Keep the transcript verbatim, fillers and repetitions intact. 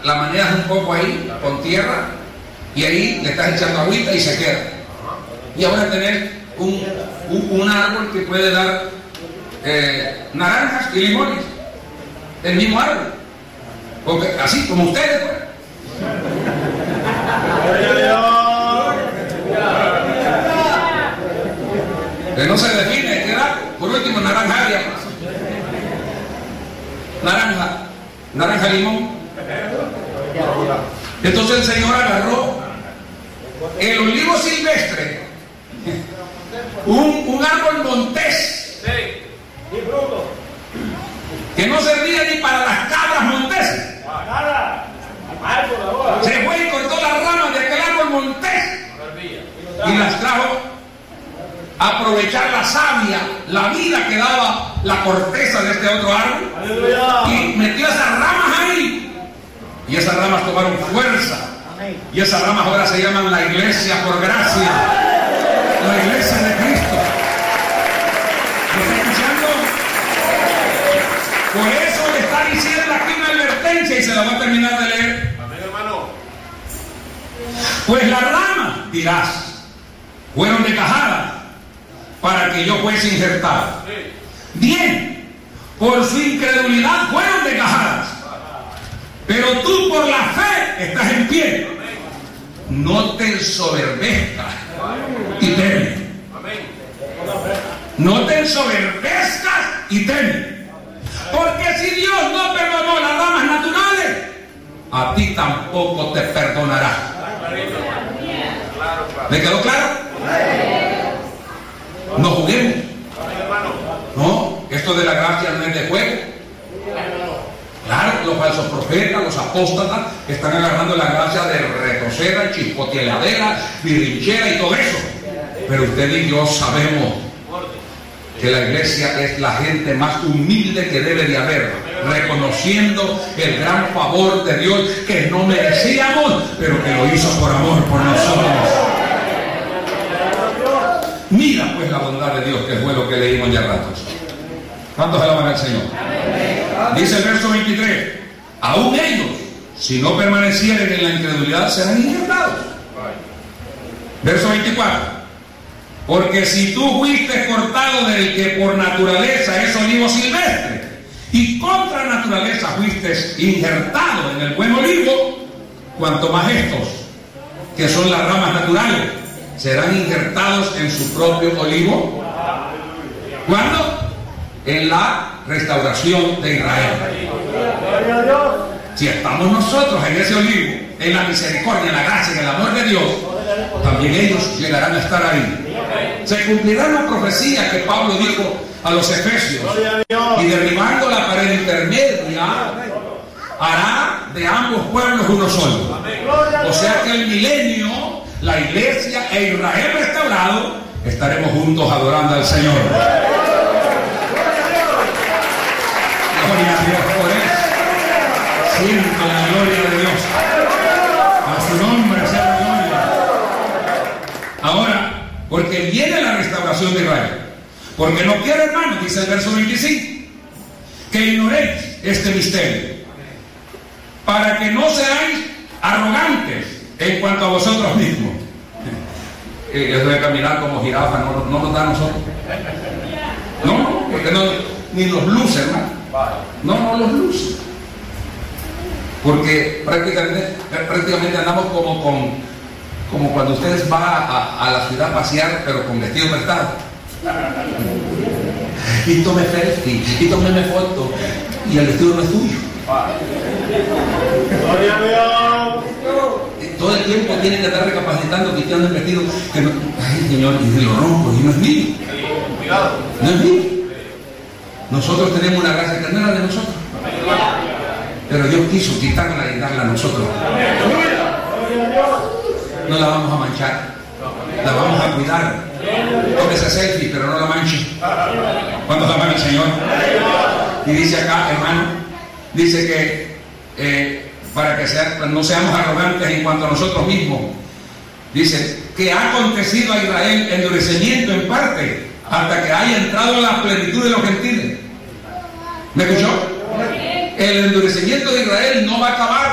la manejas un poco ahí, con tierra, y ahí le estás echando agüita y se queda. Y ahora tenés un, un, un árbol que puede dar eh, naranjas y limones, el mismo árbol. Porque así como ustedes, pues. Que no se define, ¿qué? Por último, naranja agria. Naranja, naranja limón. Entonces el Señor agarró el olivo silvestre, un, un árbol montés, que no servía ni para las cabras monteses. Se fue y cortó las ramas de aquel árbol montés y las trajo a aprovechar la savia, la vida que daba la corteza de este otro árbol, y metió esas ramas ahí, y esas ramas tomaron fuerza, y esas ramas ahora se llaman la iglesia por gracia, la iglesia de Cristo. ¿Me está escuchando? Por eso le está diciendo aquí una advertencia, y se la va a terminar de leer. Pues las ramas, dirás, fueron desgajadas para que yo fuese injertado. Bien, por su incredulidad fueron desgajadas, pero tú por la fe estás en pie. No te ensoberbezcas y teme. No te ensoberbezcas y teme. Porque si Dios no perdonó las ramas naturales, a ti tampoco te perdonará. ¿Me quedó claro? No juguemos. No, esto de la gracia no es de juego. Claro, los falsos profetas, los apóstatas, están agarrando la gracia de retosera, chispoteadera, birrinchera y todo eso. Pero usted y yo sabemos que la iglesia es la gente más humilde que debe de haber, reconociendo el gran favor de Dios que no merecíamos, pero que lo hizo por amor por nosotros. Mira pues la bondad de Dios, que fue lo que leímos ya ratos. ¿Cuántos alaban al Señor? Dice el verso veintitrés: aún ellos, si no permanecieren en la incredulidad, serán injertados. Verso veinticuatro: porque si tú fuiste cortado del que por naturaleza es olivo silvestre, y contra naturaleza fuiste injertado en el buen olivo, cuanto más estos, que son las ramas naturales, serán injertados en su propio olivo. ¿Cuándo? En la restauración de Israel. Si estamos nosotros en ese olivo, en la misericordia, en la gracia, en el amor de Dios, también ellos llegarán a estar ahí. Se cumplirá la profecía que Pablo dijo a los Efesios: y derribando la pared intermedia, hará de ambos pueblos uno solo. O sea que el milenio, la iglesia e Israel restaurado, estaremos juntos adorando al Señor. Gloria a Dios por eso. Siento la gloria de Dios. A su nombre sea la gloria. Ahora, porque viene la restauración de Israel. Porque no quiero, hermanos, dice el verso veinticinco, que ignoréis este misterio, para que no seáis arrogantes en cuanto a vosotros mismos. Eso de caminar como jirafa no, no nos da a nosotros. No, porque no, ni los luce, hermano. No, no los luce. Porque prácticamente, prácticamente andamos como con, como cuando ustedes van a, a la ciudad a pasear, pero con vestido prestado. Y tome selfie, y tómeme foto, y el vestido no es tuyo. Todo el tiempo tienen que estar recapacitando, quitando el vestido, que no, ay Señor, y lo rompo, y no es mío. No es mío. Nosotros tenemos una gracia que no era de nosotros, pero Dios quiso quitarla y darla a nosotros. No la vamos a manchar, la vamos a cuidar. Tómese selfie, pero no la manche. ¿Cuántos aman al Señor? Y dice acá, hermano, dice que eh, para que sea, no seamos arrogantes en cuanto a nosotros mismos. Dice que ha acontecido a Israel endurecimiento en parte, hasta que haya entrado en la plenitud de los gentiles. ¿Me escuchó? El endurecimiento de Israel no va a acabar